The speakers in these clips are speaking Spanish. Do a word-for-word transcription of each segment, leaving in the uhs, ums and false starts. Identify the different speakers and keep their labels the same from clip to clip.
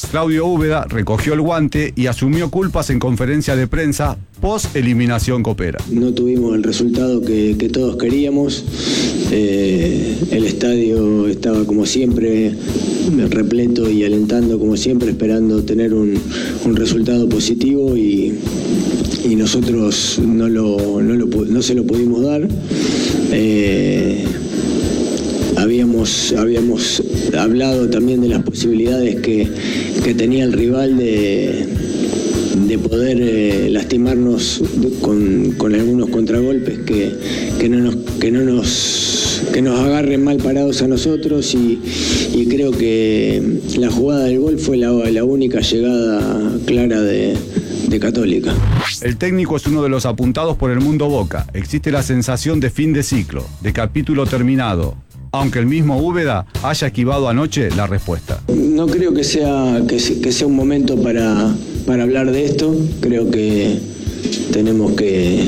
Speaker 1: Claudio Úbeda recogió el guante y asumió culpas en conferencia de prensa post eliminación copera.
Speaker 2: No tuvimos el resultado que, que todos queríamos. Eh, el estadio estaba como siempre repleto y alentando como siempre, esperando tener un, un resultado positivo y, y nosotros no, lo, no, lo, no se lo pudimos dar. Eh, habíamos, habíamos hablado también de las posibilidades que, que tenía el rival de, de poder eh, lastimarnos con, con algunos contragolpes que, que no nos, que no nos, que nos agarren mal parados a nosotros y, y creo que la jugada del gol fue la, la única llegada clara de, de Católica.
Speaker 1: El técnico es uno de los apuntados por el mundo Boca. Existe la sensación de fin de ciclo, de capítulo terminado, aunque el mismo Úbeda haya esquivado anoche la respuesta.
Speaker 2: No creo que sea, que, que sea un momento para, para hablar de esto. Creo que tenemos que,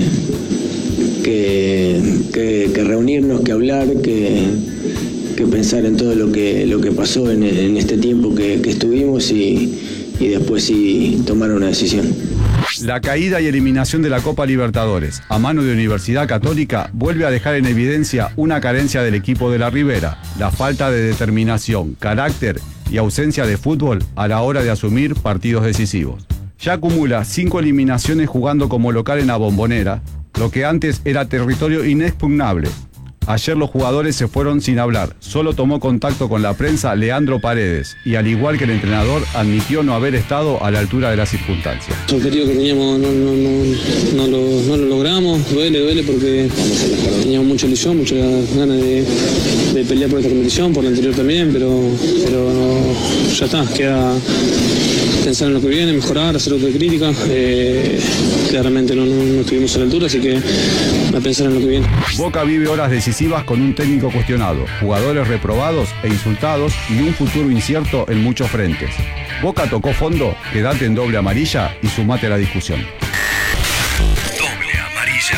Speaker 2: que, que, que reunirnos, que hablar, que, que pensar en todo lo que, lo que pasó en, en este tiempo que, que estuvimos y, y después sí tomar una decisión.
Speaker 1: La caída y eliminación de la Copa Libertadores a mano de Universidad Católica vuelve a dejar en evidencia una carencia del equipo de la Ribera, la falta de determinación, carácter y ausencia de fútbol a la hora de asumir partidos decisivos. Ya acumula cinco eliminaciones jugando como local en la Bombonera, lo que antes era territorio inexpugnable. Ayer los jugadores se fueron sin hablar, solo tomó contacto con la prensa Leandro Paredes y al igual que el entrenador admitió no haber estado a la altura de las circunstancias.
Speaker 3: El objetivo que teníamos no, no, no, no, lo, no lo logramos, duele, duele porque teníamos mucha ilusión, muchas ganas de, de pelear por esta competición, por la anterior también, pero, pero no, ya está, queda pensar en lo que viene, mejorar, hacer autocrítica. Eh, claramente no, no, no estuvimos a la altura, así que a pensar en lo que viene.
Speaker 1: Boca vive horas decisivas con un técnico cuestionado, jugadores reprobados e insultados y un futuro incierto en muchos frentes. Boca tocó fondo, quédate en doble amarilla y sumate a la discusión.
Speaker 4: Doble amarilla.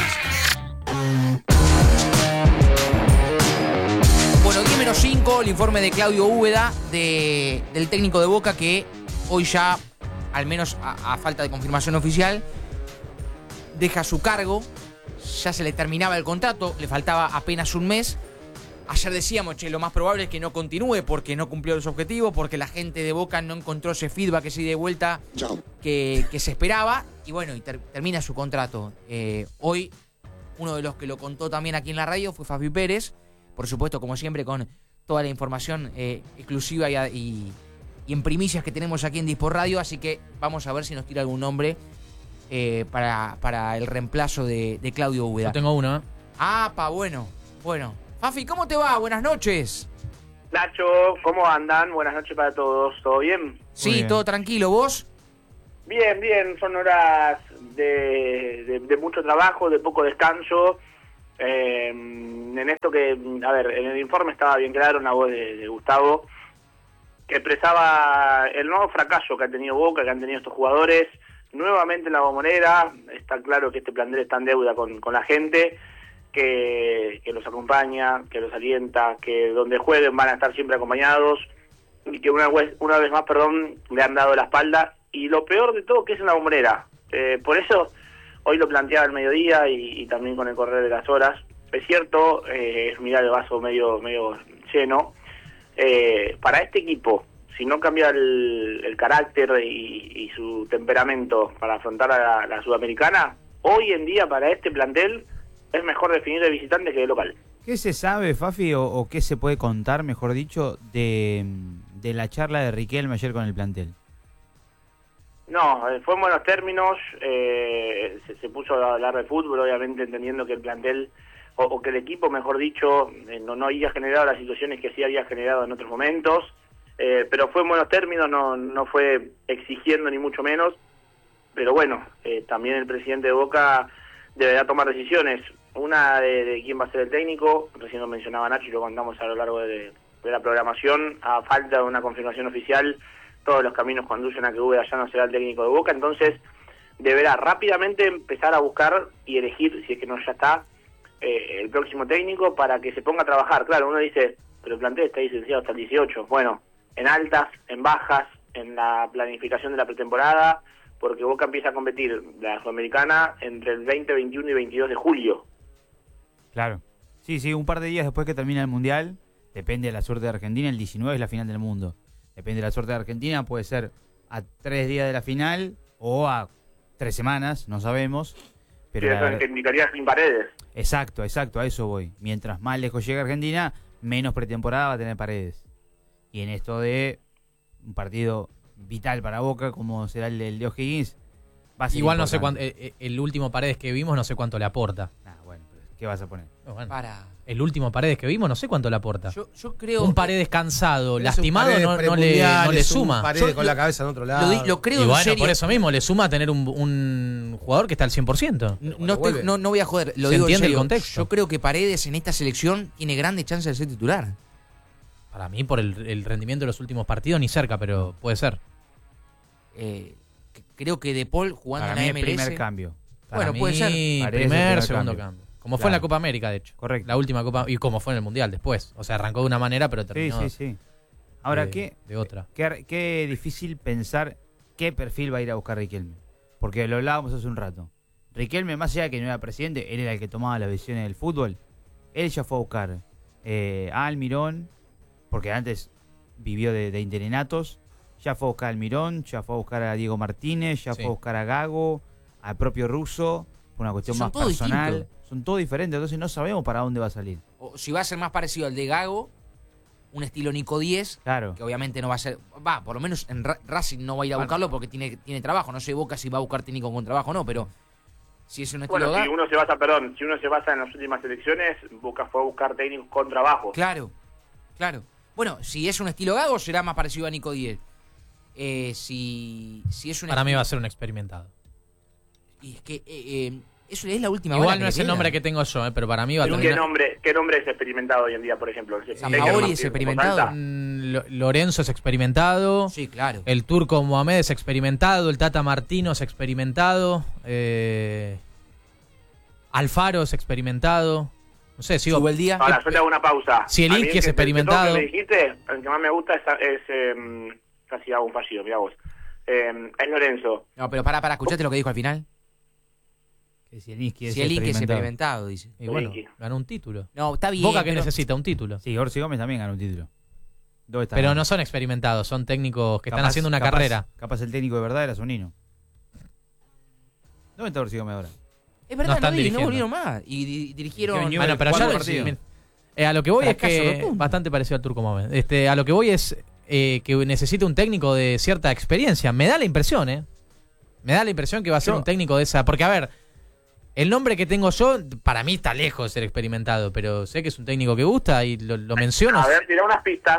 Speaker 5: Bueno, diez menos cinco, el informe de Claudio Úbeda, de, del técnico de Boca, que hoy ya, al menos a, a falta de confirmación oficial, deja su cargo. Ya se le terminaba el contrato, le faltaba apenas un mes. Ayer decíamos, che, lo más probable es que no continúe porque no cumplió los objetivos, porque la gente de Boca no encontró ese feedback, ese ida y vuelta que, que se esperaba. Y bueno, y ter, termina su contrato. Eh, hoy, uno de los que lo contó también aquí en la radio fue Fafi Pérez. Por supuesto, como siempre, con toda la información eh, exclusiva y, y, y en primicias que tenemos aquí en Dispor Radio. Así que vamos a ver si nos tira algún nombre Eh, para, para el reemplazo de, de Claudio Úbeda.
Speaker 6: Yo tengo uno, ¿eh?
Speaker 5: Ah, pa, bueno, bueno. Fafi, ¿cómo te va? Buenas noches.
Speaker 7: Nacho, ¿cómo andan? Buenas noches para todos. ¿Todo bien?
Speaker 5: Sí,
Speaker 6: bien.
Speaker 5: todo tranquilo. ¿Vos?
Speaker 7: Bien, bien. Son horas de, de, de mucho trabajo, de poco descanso. Eh, en esto que, a ver, en el informe estaba bien claro una voz de, de Gustavo, que expresaba el nuevo fracaso que ha tenido Boca, que han tenido estos jugadores. Nuevamente en la Bombonera, está claro que este plantel está en deuda con, con la gente, que, que los acompaña, que los alienta, que donde jueguen van a estar siempre acompañados, y que una vez, una vez más, perdón, le han dado la espalda, y lo peor de todo que es en la Bombonera. Eh, por eso, hoy lo planteaba al mediodía y, y también con el correr de las horas. Es cierto, eh, es mirar el vaso medio, medio lleno. Eh, para este equipo, si no cambia el, el carácter y, y su temperamento para afrontar a la, la Sudamericana, hoy en día para este plantel es mejor definir de visitante que de local.
Speaker 8: ¿Qué se sabe, Fafi, o, o qué se puede contar, mejor dicho, de, de la charla de Riquelme ayer con el plantel?
Speaker 7: No, fue en buenos términos, eh, se, se puso a hablar de fútbol, obviamente entendiendo que el plantel, o, o que el equipo, mejor dicho, eh, no, no había generado las situaciones que sí había generado en otros momentos. Eh, pero fue en buenos términos, no, no fue exigiendo ni mucho menos, pero bueno, eh, también el presidente de Boca deberá tomar decisiones, una de, de quién va a ser el técnico, recién lo mencionaba Nacho y lo contamos a lo largo de, de la programación, a falta de una confirmación oficial, todos los caminos conducen a que Úbeda ya no será el técnico de Boca, entonces deberá rápidamente empezar a buscar y elegir, si es que no ya está, eh, el próximo técnico para que se ponga a trabajar. Claro, uno dice, pero el plantel está licenciado hasta el dieciocho, bueno, en altas, en bajas, en la planificación de la pretemporada, porque Boca empieza a competir la Sudamericana entre el veinte, veintiuno y veintidós de julio.
Speaker 8: Claro. Sí, sí, un par de días después que termina el Mundial, depende de la suerte de Argentina, el diecinueve es la final del mundo. Depende de la suerte de Argentina, puede ser a tres días de la final o a tres semanas, no sabemos. Pero
Speaker 7: Sí, eso
Speaker 8: la...
Speaker 7: que indicaría sin Paredes.
Speaker 8: Exacto, exacto, a eso voy. Mientras más lejos llega Argentina, menos pretemporada va a tener Paredes. Y en esto de un partido vital para Boca, como será el, el de O'Higgins, va a ser
Speaker 6: Igual no sé
Speaker 8: importante.
Speaker 6: cuánto, el, el último Paredes que vimos no sé cuánto le aporta.
Speaker 8: Ah, bueno, pero ¿qué vas a poner?
Speaker 6: Oh, bueno.
Speaker 5: Para.
Speaker 6: El último Paredes que vimos no sé cuánto le aporta.
Speaker 5: Yo, yo creo.
Speaker 6: Un Paredes cansado,
Speaker 9: Es un
Speaker 6: lastimado,
Speaker 9: Paredes
Speaker 6: no, no le,
Speaker 9: premundial,
Speaker 6: no le
Speaker 9: es un
Speaker 6: suma.
Speaker 9: Paredes
Speaker 5: Yo
Speaker 9: con
Speaker 5: lo-
Speaker 9: la cabeza en otro lado.
Speaker 5: Lo, di- lo creo
Speaker 6: Y
Speaker 5: en
Speaker 6: bueno,
Speaker 5: serio.
Speaker 6: por eso mismo le suma tener un, un jugador que está al cien por ciento.
Speaker 5: No,
Speaker 9: Cuando
Speaker 5: no, estoy-
Speaker 9: vuelve.
Speaker 5: no, no voy a joder, lo
Speaker 6: Se
Speaker 5: digo en
Speaker 6: entiende el
Speaker 5: serio.
Speaker 6: contexto.
Speaker 5: Yo creo que Paredes en esta selección tiene grandes chances de ser titular.
Speaker 6: Para mí, por el, el rendimiento de los últimos partidos, ni cerca, pero puede ser.
Speaker 5: Eh, c- creo que De Paul jugando
Speaker 8: Para
Speaker 5: en
Speaker 8: mí
Speaker 5: la
Speaker 8: el
Speaker 5: M L S.
Speaker 8: primer cambio.
Speaker 6: Para
Speaker 5: Bueno,
Speaker 6: mí,
Speaker 5: puede ser.
Speaker 8: Paredes
Speaker 6: primer,
Speaker 8: el primer
Speaker 6: segundo
Speaker 8: cambio.
Speaker 6: cambio. Como fue en la
Speaker 8: Claro.
Speaker 6: Copa América, de hecho.
Speaker 8: Correcto.
Speaker 6: La última Copa, y como fue en el Mundial después. O sea, arrancó de una manera, pero
Speaker 8: Sí,
Speaker 6: terminó
Speaker 8: sí, sí. Ahora,
Speaker 6: de,
Speaker 8: ¿qué,
Speaker 6: de otra.
Speaker 8: qué, qué difícil pensar qué perfil va a ir a buscar Riquelme. Porque lo hablábamos hace un rato. Riquelme, más allá de que no era presidente, él era el que tomaba las decisiones del fútbol. Él ya fue a buscar eh, a Almirón, porque antes vivió de, de interinatos. Ya fue a buscar a Almirón, ya fue a buscar a Diego Martínez, ya
Speaker 6: Sí.
Speaker 8: fue a buscar a Gago, al propio Russo, por una cuestión
Speaker 5: Son
Speaker 8: más
Speaker 5: todos
Speaker 8: personal.
Speaker 5: distintos.
Speaker 8: Son todos diferentes, entonces no sabemos para dónde va a salir.
Speaker 5: O si va a ser más parecido al de Gago, un estilo Nico diez,
Speaker 8: Claro.
Speaker 5: que obviamente no va a ser. Va, por lo menos en Ra- Racing no va a ir a
Speaker 8: Bueno.
Speaker 5: buscarlo porque tiene, tiene trabajo. No sé Boca si va a buscar técnico con trabajo o no, pero si es un estilo
Speaker 7: Bueno, si
Speaker 5: Gago.
Speaker 7: uno se basa, perdón, si uno se basa en las últimas elecciones, Boca fue a buscar técnicos con trabajo.
Speaker 5: Claro, claro. Bueno, si es un estilo Gago, será más parecido a Nico diez. Eh, si, si es un
Speaker 6: Para mí
Speaker 5: estilo-
Speaker 6: va a ser un experimentado.
Speaker 5: Y es que eh, eh, eso es la última
Speaker 6: Igual
Speaker 5: bala
Speaker 6: no
Speaker 5: le
Speaker 6: es el
Speaker 5: queda.
Speaker 6: nombre que tengo yo, eh, pero para mí va a
Speaker 7: Pero ¿qué
Speaker 6: terminar...
Speaker 7: nombre, ¿Qué nombre es experimentado hoy en día, por ejemplo?
Speaker 5: Sampaoli es experimentado.
Speaker 6: Mm, Lo- Lorenzo es experimentado.
Speaker 5: Sí, claro.
Speaker 6: El turco Mohamed es experimentado. El Tata Martino es experimentado. Eh, Alfaro es experimentado. No sé, sigo.
Speaker 5: Sube el día.
Speaker 7: Ahora, yo te hago una pausa.
Speaker 6: Zielinski
Speaker 7: A mí el
Speaker 6: es
Speaker 7: que-
Speaker 6: experimentado.
Speaker 7: el que me dijiste, el que más me gusta es, es eh, casi hago un fallido, mirá vos. Eh, es Lorenzo.
Speaker 5: No, pero para, para, escuchate lo que dijo al final.
Speaker 8: Que Zielinski es
Speaker 5: Zielinski es
Speaker 8: experimentado.
Speaker 5: experimentado, dice.
Speaker 6: Y bueno,
Speaker 7: Zielinski.
Speaker 6: ganó un título.
Speaker 5: No, está bien.
Speaker 6: Boca que
Speaker 5: pero-
Speaker 6: necesita un título.
Speaker 8: Sí, Orsi Gómez también ganó un título. ¿Dónde está?
Speaker 6: Pero no son experimentados, son técnicos que están
Speaker 8: Capaz-
Speaker 6: haciendo una
Speaker 8: capaz-
Speaker 6: carrera.
Speaker 8: Capaz el técnico de verdad era Zunino. ¿Dónde está Orsi Gómez ahora?
Speaker 5: Es
Speaker 6: No
Speaker 5: verdad, no,
Speaker 6: están
Speaker 5: di- no
Speaker 6: dirigiendo.
Speaker 5: volvieron más. Y di- dirigieron.
Speaker 8: Dirigieron
Speaker 6: Bueno, pero
Speaker 8: cuatro
Speaker 6: ya
Speaker 8: partidos.
Speaker 6: eh, a lo que voy es
Speaker 5: Fracaso
Speaker 6: que
Speaker 5: rotundo.
Speaker 6: bastante parecido al turco Mohamed. Este, a lo que voy es eh, que necesita un técnico de cierta experiencia. Me da la impresión, ¿eh? Me da la impresión que va a ser
Speaker 8: Yo-
Speaker 6: un técnico de esa. Porque, a ver, el nombre que tengo yo, para mí está lejos de ser experimentado, pero sé que es un técnico que gusta y lo, lo menciono.
Speaker 7: A ver, tirá unas pistas.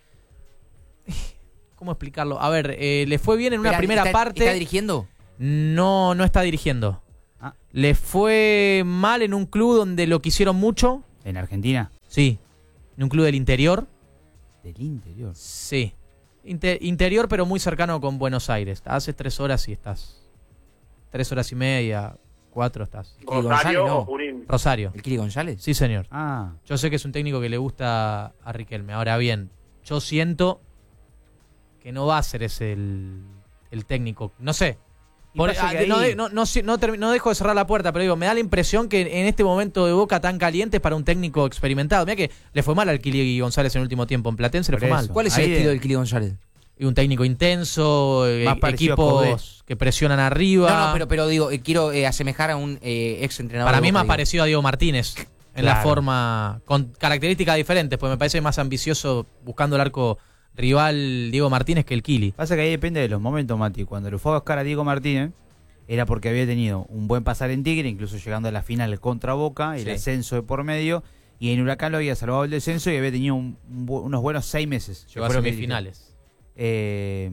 Speaker 6: ¿Cómo explicarlo? A ver, eh, le fue bien en una
Speaker 5: Espera,
Speaker 6: primera
Speaker 5: ¿está-
Speaker 6: parte.
Speaker 5: ¿Está dirigiendo?
Speaker 6: No, no está dirigiendo.
Speaker 8: Ah.
Speaker 6: Le fue mal en un club donde lo quisieron mucho.
Speaker 8: ¿En Argentina?
Speaker 6: Sí. En un club del interior.
Speaker 8: Del interior.
Speaker 6: Sí. Inte- interior, pero muy cercano con Buenos Aires. Haces tres horas y estás. Tres horas y media, cuatro estás.
Speaker 5: Kili González,
Speaker 7: Rosario
Speaker 5: no.
Speaker 7: o Junín.
Speaker 6: Rosario.
Speaker 5: ¿El Kili González?
Speaker 6: Sí, señor.
Speaker 8: Ah,
Speaker 6: Yo sé que es un técnico que le gusta a Riquelme. Ahora bien, yo siento que no va a ser ese el, el técnico. No sé.
Speaker 8: Y
Speaker 6: Por-
Speaker 8: pasa
Speaker 6: ah,
Speaker 8: que
Speaker 6: no,
Speaker 8: ahí-
Speaker 6: de- no, no, no termi- no dejo de cerrar la puerta, pero digo, me da la impresión que en este momento de Boca tan caliente es para un técnico experimentado. Mira que le fue mal al Kili González en el último tiempo. En Platense le
Speaker 8: Por
Speaker 6: fue
Speaker 8: eso.
Speaker 6: mal.
Speaker 5: ¿Cuál es
Speaker 8: Ahí
Speaker 5: el
Speaker 8: de-
Speaker 5: estilo del Kili González?
Speaker 6: Y un técnico intenso, eh,
Speaker 8: Más parecido a Codé.
Speaker 6: equipos que presionan arriba.
Speaker 5: No, no, pero, pero digo, eh, quiero eh, asemejar a un eh, ex entrenador.
Speaker 6: Para
Speaker 5: de
Speaker 6: mí
Speaker 5: Boca,
Speaker 6: más
Speaker 5: digo.
Speaker 6: parecido a Diego Martínez. En la
Speaker 8: Claro.
Speaker 6: forma, con características diferentes, pues me parece más ambicioso buscando el arco rival Diego Martínez que el Kili.
Speaker 8: pasa que ahí depende de los momentos, Mati. Cuando lo fue a buscar a Diego Martínez, era porque había tenido un buen pasar en Tigre, incluso llegando a la final contra Boca, el
Speaker 6: Sí.
Speaker 8: ascenso de por medio, y en Huracán lo había salvado el descenso y había tenido un- un bu- unos buenos seis meses.
Speaker 6: Llegó a
Speaker 8: Fue lo que
Speaker 6: semifinales.
Speaker 8: Eh,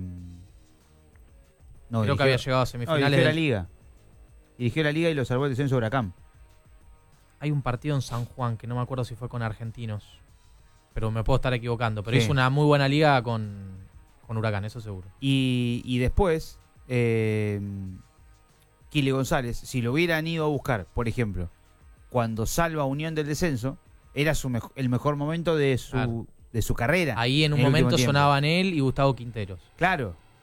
Speaker 8: no,
Speaker 6: Creo que
Speaker 8: dirigió-
Speaker 6: había llegado a
Speaker 8: no,
Speaker 6: semifinales.
Speaker 8: dirigió la
Speaker 6: del-
Speaker 8: Liga. Dirigió la Liga y lo salvó el descenso de Huracán.
Speaker 6: Hay un partido en San Juan que no me acuerdo si fue con Argentinos, pero me puedo estar equivocando. Pero
Speaker 8: Sí.
Speaker 6: hizo una muy buena liga con, con Huracán, eso seguro.
Speaker 8: Y, y después, eh, Kili González, si lo hubieran ido a buscar, por ejemplo, cuando salva a Unión del descenso, era su mejo- el mejor momento de su,
Speaker 6: Claro.
Speaker 8: de su carrera.
Speaker 6: Ahí en un
Speaker 8: el último
Speaker 6: momento
Speaker 8: tiempo.
Speaker 6: sonaban él y Gustavo Quinteros.
Speaker 8: Claro,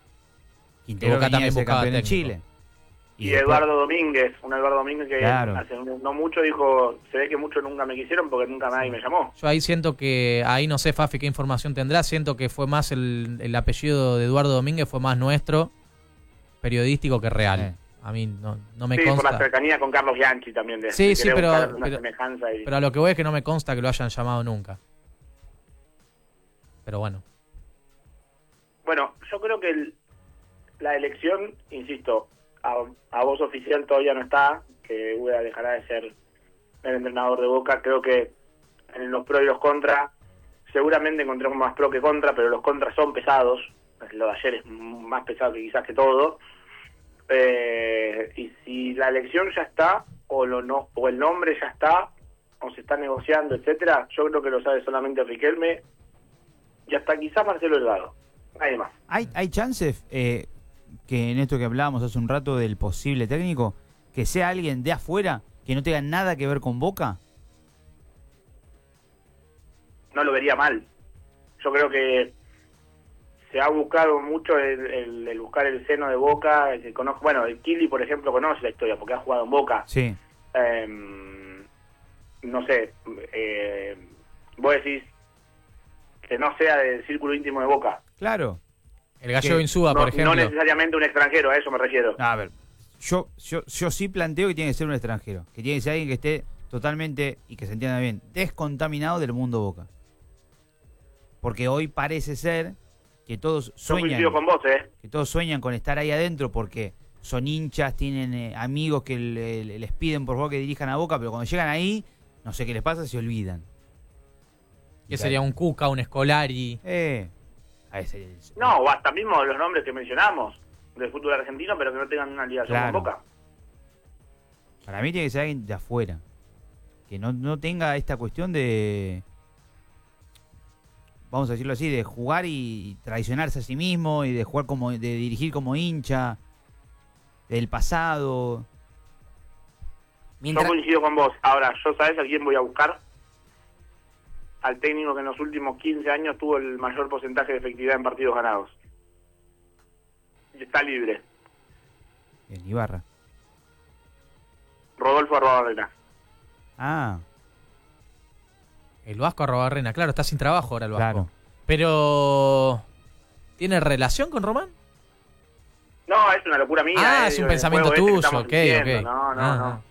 Speaker 8: Quintero
Speaker 6: Boca
Speaker 8: venía
Speaker 6: también
Speaker 8: de ser
Speaker 6: buscaba
Speaker 8: campeón en
Speaker 6: técnico.
Speaker 8: Chile.
Speaker 7: Y,
Speaker 8: después-
Speaker 7: Eduardo Domínguez, un Eduardo Domínguez que
Speaker 8: Claro.
Speaker 7: hace un- no mucho dijo, se ve que muchos nunca me quisieron porque nunca nadie me llamó.
Speaker 6: Yo ahí siento que, ahí no sé, Fafi, qué información tendrá. Siento que fue más el, el apellido de Eduardo Domínguez, fue más nuestro, periodístico que real.
Speaker 8: Eh.
Speaker 6: A mí no, no me
Speaker 7: Sí, por la
Speaker 6: consta.
Speaker 7: cercanía con Carlos Bianchi también. De,
Speaker 6: Sí,
Speaker 7: de
Speaker 6: sí,
Speaker 7: querer
Speaker 6: pero-
Speaker 7: buscar una
Speaker 6: pero-
Speaker 7: semejanza y-
Speaker 6: Pero a lo que voy es que no me consta que lo hayan llamado nunca. Pero bueno.
Speaker 7: Bueno, yo creo que el- la elección, insisto, a, a voz oficial todavía no está, que Ueda dejará de ser el entrenador de Boca. Creo que en los pros y los contras, seguramente encontremos más pro que contra, pero los contras son pesados. Lo de ayer es más pesado que quizás que todo. Eh, y si la elección ya está, o, lo no, o el nombre ya está, o se está negociando, etcétera, yo creo que lo sabe solamente Riquelme y hasta quizás Marcelo Delgado. Nadie más.
Speaker 8: ¿Hay, hay chances eh, que en esto que hablábamos hace un rato del posible técnico, que sea alguien de afuera que no tenga nada que ver con Boca?
Speaker 7: No lo vería mal. Yo creo que se ha buscado mucho el, el- el buscar el seno de Boca. El que conozco, bueno, el Kili, por ejemplo, conoce la historia porque ha jugado en Boca.
Speaker 8: Sí.
Speaker 7: Eh, no sé, eh, vos decís que no sea del círculo íntimo de Boca.
Speaker 8: Claro.
Speaker 6: El Gallego Insúa,
Speaker 7: no,
Speaker 6: por ejemplo.
Speaker 7: no necesariamente un extranjero, a eso me refiero.
Speaker 8: A ver, yo, yo, yo sí planteo que tiene que ser un extranjero. Que tiene que ser alguien que esté totalmente, y que se entienda bien, descontaminado del mundo Boca. Porque hoy parece ser que todos
Speaker 7: Yo
Speaker 8: sueñan,
Speaker 7: coincido con vos, ¿eh?
Speaker 8: que todos sueñan con estar ahí adentro porque son hinchas, tienen eh, amigos que le- le- les piden por favor que dirijan a Boca, pero cuando llegan ahí, no sé qué les pasa, se olvidan.
Speaker 6: Que sería un Cuca, un Scolari.
Speaker 8: Eh, a ese-
Speaker 7: No, o hasta mismo los nombres que mencionamos del fútbol argentino, pero que no tengan una ligación
Speaker 8: Claro.
Speaker 7: con Boca.
Speaker 8: Para mí tiene que ser alguien de afuera. Que no, no tenga esta cuestión de, vamos a decirlo así, de jugar y traicionarse a sí mismo y de jugar como, de dirigir como hincha, del pasado.
Speaker 5: Mientras,
Speaker 7: Yo coincido con vos. Ahora, ¿yo sabes a quién voy a buscar? Al técnico que en los últimos quince años tuvo el mayor porcentaje de efectividad en partidos ganados. Y está libre.
Speaker 8: En Ibarra.
Speaker 7: Rodolfo Arrobarrena.
Speaker 8: Ah,
Speaker 6: El Vasco Arrobarrena, claro, está sin trabajo ahora el Vasco.
Speaker 8: claro.
Speaker 6: Pero, ¿tiene relación con Román?
Speaker 7: No, es una locura mía.
Speaker 6: Ah,
Speaker 7: eh,
Speaker 6: es un
Speaker 7: digo, el
Speaker 6: pensamiento
Speaker 7: juego este que
Speaker 6: tuyo,
Speaker 7: estamos
Speaker 6: ok,
Speaker 7: diciendo.
Speaker 6: ok.
Speaker 7: No, no,
Speaker 6: Ah,
Speaker 7: no.
Speaker 6: ah.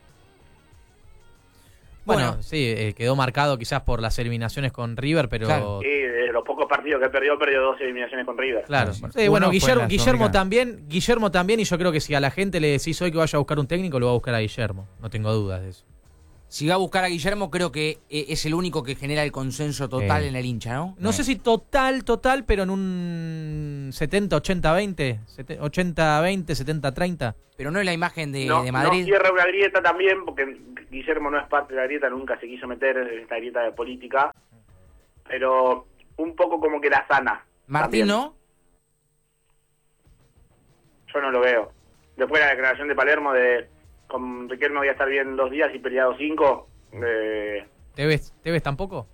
Speaker 6: Bueno,
Speaker 5: Bueno.
Speaker 6: sí, eh, quedó marcado quizás por las eliminaciones con River, pero...
Speaker 5: Claro.
Speaker 7: Sí, de los pocos partidos que perdió, perdió dos eliminaciones con River.
Speaker 6: Claro.
Speaker 8: Sí,
Speaker 6: Sí, bueno,
Speaker 8: uno fue
Speaker 6: Guillermo,
Speaker 8: en la
Speaker 6: Guillermo
Speaker 8: Sudamericana.
Speaker 6: también, Guillermo también, y yo creo que si a la gente le decís hoy que vaya a buscar un técnico, lo va a buscar a Guillermo. No tengo dudas de eso.
Speaker 5: si va a buscar a Guillermo, creo que eh, es el único que genera el consenso total
Speaker 8: Eh.
Speaker 5: en el hincha, ¿no?
Speaker 6: No sé si total, total, pero en un setenta, ochenta, veinte, ochenta, veinte, setenta, treinta.
Speaker 5: Pero no es la imagen de,
Speaker 7: no,
Speaker 5: de
Speaker 7: no
Speaker 5: Madrid.
Speaker 7: cierra una grieta también, porque Guillermo no es parte de la grieta, nunca se quiso meter en esta grieta de política, pero un poco como que la sana.
Speaker 5: Martín,
Speaker 7: también.
Speaker 5: ¿no?
Speaker 7: Yo no lo veo. Después de la declaración de Palermo de con Riquelme voy a estar bien dos días y peleado cinco, eh,
Speaker 6: ¿Te ves, ¿Te ves tampoco?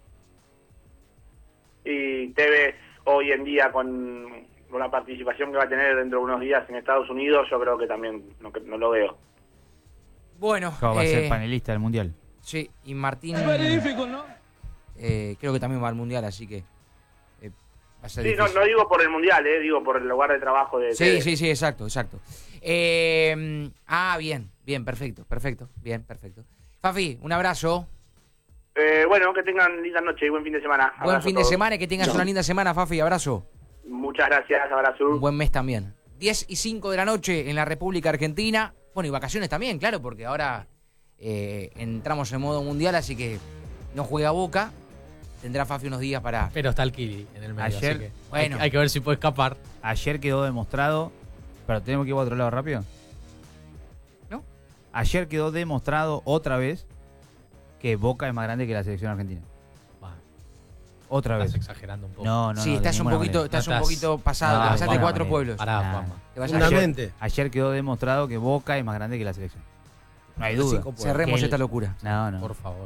Speaker 7: y Tevez hoy en día con una participación que va a tener dentro de unos días en Estados Unidos, yo creo que también no, no lo veo.
Speaker 5: Bueno,
Speaker 8: Claro, va a
Speaker 5: eh,
Speaker 8: ser panelista del Mundial.
Speaker 5: sí, y Martín... eh, creo que también va al Mundial, así que... eh, va a ser
Speaker 7: Sí, no,
Speaker 5: difícil.
Speaker 7: no digo por el Mundial, eh, digo por el lugar de trabajo de
Speaker 5: Sí,
Speaker 7: Tevez.
Speaker 5: sí, sí, exacto, exacto. Eh, ah, bien, bien, perfecto, perfecto, bien, perfecto. Fafi, un abrazo,
Speaker 7: Eh, bueno, que tengan linda noche y buen fin de semana.
Speaker 5: buen
Speaker 7: Abrazo
Speaker 5: fin
Speaker 7: a
Speaker 5: de
Speaker 7: todos.
Speaker 5: semana y que tengas una linda semana, Fafi, abrazo.
Speaker 7: Muchas gracias, abrazo.
Speaker 5: Un buen mes también. diez y cinco de la noche en la República Argentina. Bueno, y vacaciones también, claro, porque ahora eh, entramos en modo mundial, así que no juega Boca. Tendrá Fafi unos días para...
Speaker 6: Pero está el Kili en el medio,
Speaker 8: Ayer-
Speaker 6: así que
Speaker 5: bueno.
Speaker 6: hay, hay que ver si puede escapar.
Speaker 8: Ayer quedó demostrado. Pero tenemos que ir a otro lado rápido.
Speaker 5: ¿No?
Speaker 8: Ayer quedó demostrado otra vez que Boca es más grande que la selección argentina.
Speaker 6: Bah,
Speaker 8: Otra
Speaker 6: estás
Speaker 8: vez.
Speaker 6: exagerando un poco.
Speaker 8: No, no,
Speaker 5: sí,
Speaker 8: no, de
Speaker 5: estás un
Speaker 8: ninguna
Speaker 5: poquito,
Speaker 8: manera.
Speaker 5: estás
Speaker 6: No
Speaker 5: un
Speaker 6: estás-
Speaker 5: poquito pasado,
Speaker 8: No,
Speaker 5: te pasaste
Speaker 8: ninguna
Speaker 5: cuatro
Speaker 8: manera.
Speaker 5: pueblos.
Speaker 6: Pará,
Speaker 8: Nah.
Speaker 6: Juanma.
Speaker 5: Te vas a-
Speaker 8: Ayer,
Speaker 9: Fundamente.
Speaker 8: ayer quedó demostrado que Boca es más grande que la selección. No hay duda.
Speaker 9: Cinco pueblos.
Speaker 5: Cerremos
Speaker 8: Que el-
Speaker 5: esta locura.
Speaker 8: No, no.
Speaker 6: Por favor.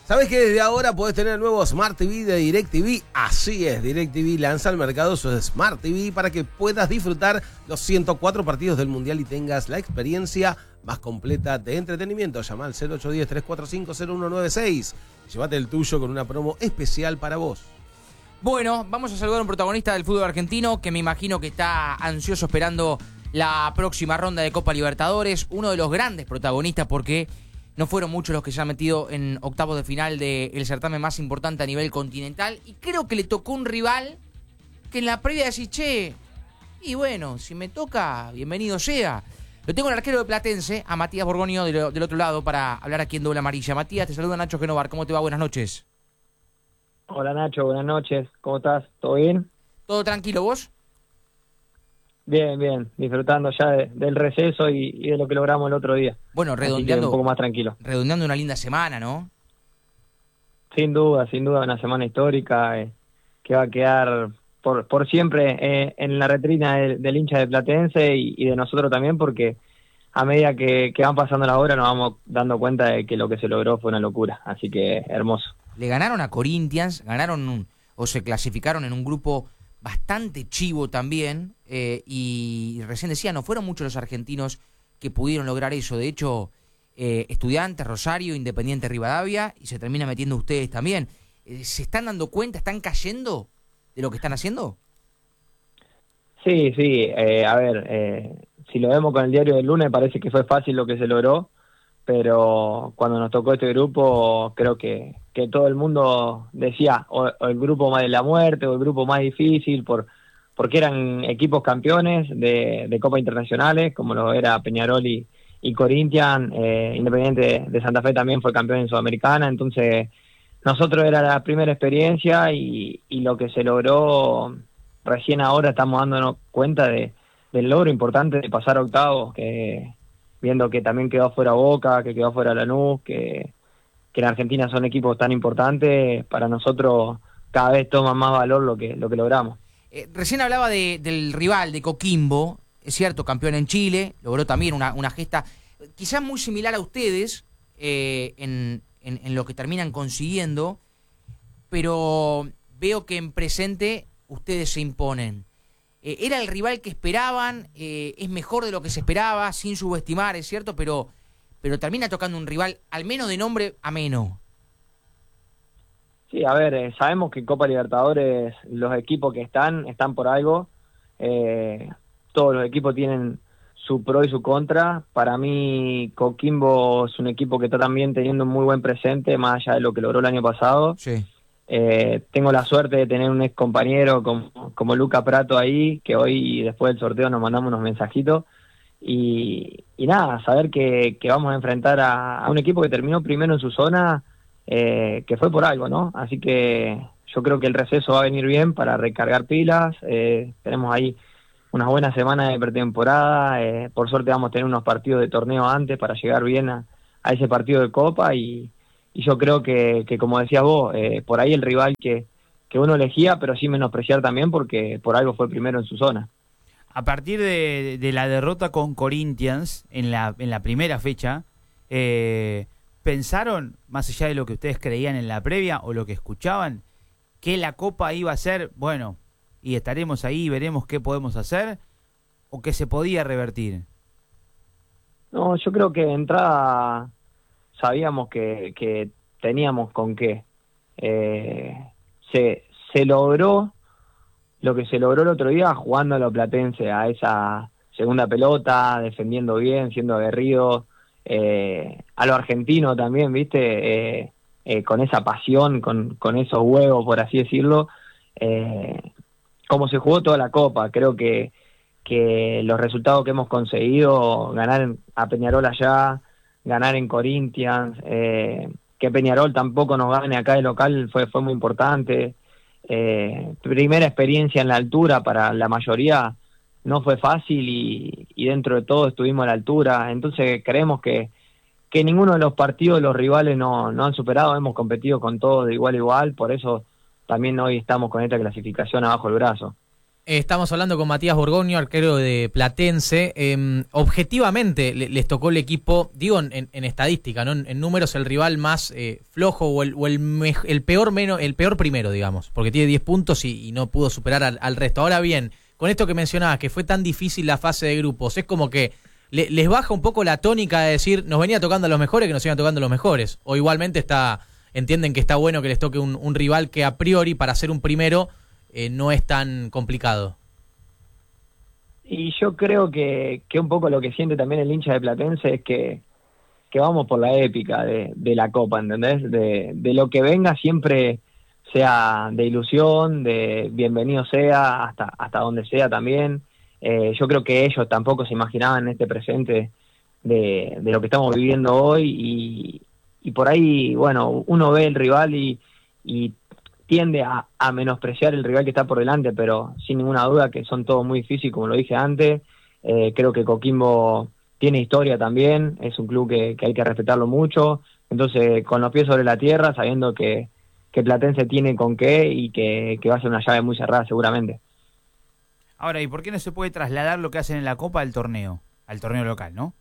Speaker 9: ¿Sabés que desde ahora podés tener el nuevo Smart T V de DirecTV? Así es, DirecTV lanza al mercado su Smart T V para que puedas disfrutar los ciento cuatro partidos del Mundial y tengas la experiencia más completa de entretenimiento. Llama al cero ocho uno cero, tres cuatro cinco, cero uno nueve seis y llévate el tuyo con una promo especial para vos.
Speaker 5: Bueno, vamos a saludar a un protagonista del fútbol argentino que me imagino que está ansioso esperando la próxima ronda de Copa Libertadores. Uno de los grandes protagonistas porque no fueron muchos los que se han metido en octavos de final del certamen más importante a nivel continental. Y creo que le tocó un rival que en la previa decís, che, y bueno, si me toca, bienvenido sea. Lo tengo el arquero de Platense, a Matías Borgoño, del, del otro lado, para hablar aquí en Doble Amarilla. Matías, te saluda Nacho Genovar. ¿Cómo te va? Buenas noches.
Speaker 10: Hola Nacho, buenas noches. ¿Cómo estás? ¿Todo bien?
Speaker 5: ¿Todo tranquilo, vos?
Speaker 10: Bien, bien. Disfrutando ya de, del receso y, y de lo que logramos el otro día.
Speaker 5: Bueno,
Speaker 10: Así que
Speaker 5: redondeando,
Speaker 10: un poco más tranquilo.
Speaker 5: redondeando una linda semana, ¿no?
Speaker 10: Sin duda, sin duda, una semana histórica eh, que va a quedar por, por siempre eh, en la retrina del, del hincha de Platense y, y de nosotros también, porque a medida que, que van pasando las horas nos vamos dando cuenta de que lo que se logró fue una locura. Así que hermoso.
Speaker 5: Le ganaron a Corinthians, ganaron un, o se clasificaron en un grupo bastante chivo también, eh, y recién decía, no fueron muchos los argentinos que pudieron lograr eso. De hecho, eh, Estudiantes, Rosario, Independiente, Rivadavia, y se termina metiendo ustedes también. Eh, ¿Se están dando cuenta, están cayendo de lo que están haciendo?
Speaker 10: Sí, sí. Eh, a ver, eh, si lo vemos con el diario del lunes parece que fue fácil lo que se logró, pero cuando nos tocó este grupo creo que, que todo el mundo decía o, o el grupo más de la muerte o el grupo más difícil por porque eran equipos campeones de, de Copa Internacionales como lo era Peñarol y, y Corinthians. eh, Independiente de Santa Fe también fue campeón en Sudamericana, entonces nosotros era la primera experiencia y, y lo que se logró recién ahora estamos dándonos cuenta de, del logro importante de pasar a octavos, que viendo que también quedó fuera Boca, que quedó fuera Lanús, que, que en Argentina son equipos tan importantes, para nosotros cada vez toma más valor lo que, lo que logramos.
Speaker 5: Eh, recién hablaba de, del rival, de Coquimbo, es cierto, campeón en Chile, logró también una, una gesta quizás muy similar a ustedes eh, en, en, en lo que terminan consiguiendo, pero veo que en presente ustedes se imponen. Eh, era el rival que esperaban, eh, es mejor de lo que se esperaba, sin subestimar, es cierto, pero, pero termina tocando un rival, al menos de nombre, ameno.
Speaker 10: Sí, a ver, eh, sabemos que en Copa Libertadores los equipos que están, están por algo. Eh, todos los equipos tienen su pro y su contra. Para mí, Coquimbo es un equipo que está también teniendo un muy buen presente, más allá de lo que logró el año pasado.
Speaker 5: Sí.
Speaker 10: Eh, tengo la suerte de tener un ex compañero como, como Luca Prato ahí, que hoy después del sorteo nos mandamos unos mensajitos y, y nada, saber que, que vamos a enfrentar a, a un equipo que terminó primero en su zona, eh, que fue por algo, ¿no? Así que yo creo que el receso va a venir bien para recargar pilas. Eh, tenemos ahí unas buenas semanas de pretemporada, eh, por suerte vamos a tener unos partidos de torneo antes para llegar bien a, a ese partido de Copa y Y yo creo que, que como decías vos, eh, por ahí el rival que, que uno elegía, pero sin menospreciar también porque por algo fue primero en su zona.
Speaker 8: A partir de, de la derrota con Corinthians en la, en la primera fecha, eh, ¿pensaron, más allá de lo que ustedes creían en la previa o lo que escuchaban, que la Copa iba a ser, bueno, y estaremos ahí y veremos qué podemos hacer, o que se podía revertir?
Speaker 10: No, yo creo que de entrada sabíamos que, que teníamos con qué. Eh, se, se logró lo que se logró el otro día jugando a lo platense, a esa segunda pelota, defendiendo bien, siendo aguerrido, eh, a lo argentino también, ¿viste? Eh, eh, con esa pasión, con, con esos huevos, por así decirlo, eh, como se jugó toda la Copa. Creo que, que los resultados que hemos conseguido, ganar a Peñarol allá, ganar en Corinthians, eh, que Peñarol tampoco nos gane acá de local fue fue muy importante. Eh, primera experiencia en la altura para la mayoría, no fue fácil y, y dentro de todo estuvimos a la altura. Entonces creemos que, que ninguno de los partidos los rivales no, no han superado, hemos competido con todos de igual a igual, por eso también hoy estamos con esta clasificación abajo el brazo.
Speaker 6: Estamos hablando con Matías Borgoño, arquero de Platense. Eh, objetivamente le, les tocó el equipo, digo en, en estadística, ¿no? En, en números el rival más eh, flojo o el, o el, me, el peor menos, el peor primero, digamos, porque tiene diez puntos y, y no pudo superar al, al resto. Ahora bien, con esto que mencionabas, que fue tan difícil la fase de grupos, es como que le, les baja un poco la tónica de decir, nos venía tocando a los mejores que nos iban tocando a los mejores. O igualmente está, entienden que está bueno que les toque un, un rival que a priori para ser un primero Eh, no es tan complicado.
Speaker 10: Y yo creo que, que un poco lo que siente también el hincha de Platense es que, que vamos por la épica de, de la Copa, ¿entendés? De, de lo que venga siempre sea de ilusión, de bienvenido sea, hasta, hasta donde sea también. Eh, yo creo que ellos tampoco se imaginaban este presente de, de lo que estamos viviendo hoy y, y por ahí, bueno, uno ve el rival y, y tiende a, a menospreciar el rival que está por delante, pero sin ninguna duda que son todos muy difíciles, como lo dije antes. Eh, creo que Coquimbo tiene historia también, es un club que, que hay que respetarlo mucho, entonces con los pies sobre la tierra, sabiendo que, que Platense tiene con qué y que, que va a ser una llave muy cerrada seguramente.
Speaker 8: Ahora, ¿y por qué no se puede trasladar lo que hacen en la Copa al torneo, al torneo local, no?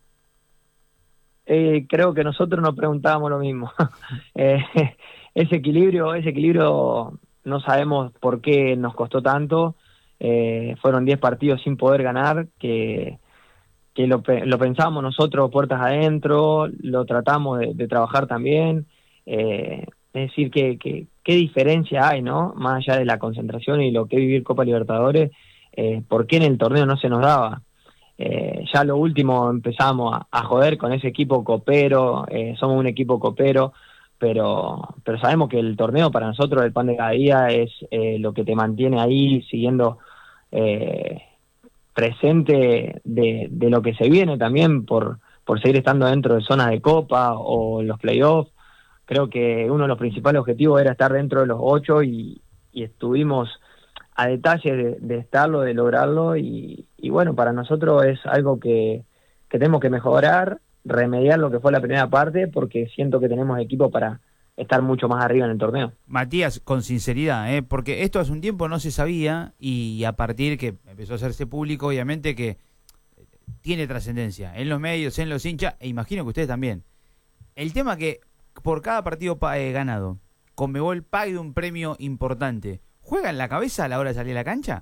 Speaker 10: Eh, creo que nosotros nos preguntábamos lo mismo. eh, ese equilibrio, ese equilibrio no sabemos por qué nos costó tanto. Eh, fueron diez partidos sin poder ganar, que, que lo, lo pensamos nosotros puertas adentro, lo tratamos de, de trabajar también. Eh, es decir, que, que qué diferencia hay, ¿no? Más allá de la concentración y lo que es vivir Copa Libertadores, eh, ¿por qué en el torneo no se nos daba? Eh, ya lo último empezamos a, a joder con ese equipo copero, eh, somos un equipo copero, pero pero sabemos que el torneo para nosotros, el pan de cada día, es eh, lo que te mantiene ahí siguiendo eh, presente de, de lo que se viene también por, por seguir estando dentro de zonas de Copa o los playoffs. Creo que uno de los principales objetivos era estar dentro de los ocho y, y estuvimos a detalle de, de estarlo, de lograrlo y, y bueno, para nosotros es algo que, que tenemos que mejorar, remediar lo que fue la primera parte, porque siento que tenemos equipo para estar mucho más arriba en el torneo.
Speaker 8: Matías, con sinceridad, ¿eh? Porque esto hace un tiempo no se sabía y a partir que empezó a hacerse público, obviamente que tiene trascendencia en los medios, en los hinchas, e imagino que ustedes también. El tema que por cada partido eh, ganado, Conmebol pague un premio importante, ¿juega en la cabeza a la hora de salir a la cancha?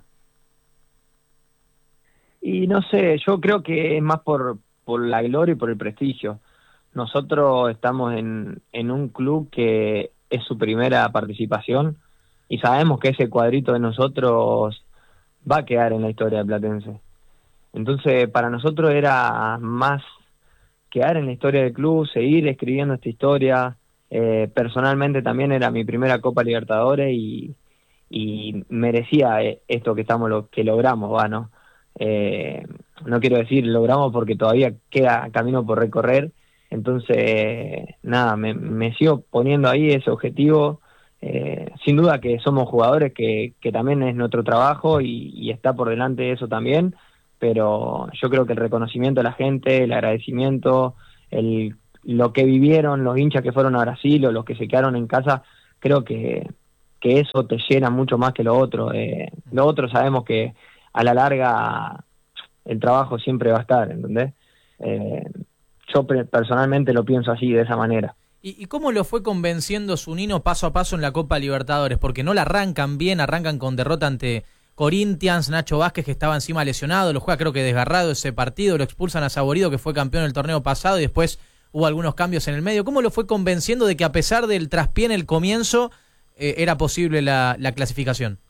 Speaker 10: Y no sé, yo creo que es más por, por la gloria y por el prestigio. Nosotros estamos en, en un club que es su primera participación y sabemos que ese cuadrito de nosotros va a quedar en la historia de Platense. Entonces, para nosotros era más quedar en la historia del club, seguir escribiendo esta historia. Eh, personalmente también era mi primera Copa Libertadores y, y merecía esto que estamos lo, que logramos, va, ¿no? Eh, no quiero decir logramos porque todavía queda camino por recorrer, entonces nada, me, me sigo poniendo ahí ese objetivo. Eh, sin duda que somos jugadores que, que también es nuestro trabajo y, y está por delante eso también, pero yo creo que el reconocimiento de la gente, el agradecimiento, el, lo que vivieron los hinchas que fueron a Brasil o los que se quedaron en casa, creo que, que eso te llena mucho más que lo otro. Eh, lo otro sabemos que a la larga el trabajo siempre va a estar, ¿entendés? Eh, yo personalmente lo pienso así, de esa manera.
Speaker 6: ¿Y, ¿Y cómo lo fue convenciendo Zunino paso a paso en la Copa Libertadores? Porque no la arrancan bien, arrancan con derrota ante Corinthians, Nacho Vázquez que estaba encima lesionado, lo juega creo que desgarrado ese partido, lo expulsan a Saborido que fue campeón del torneo pasado y después hubo algunos cambios en el medio. ¿Cómo lo fue convenciendo de que a pesar del traspié en el comienzo eh, era posible la, la clasificación?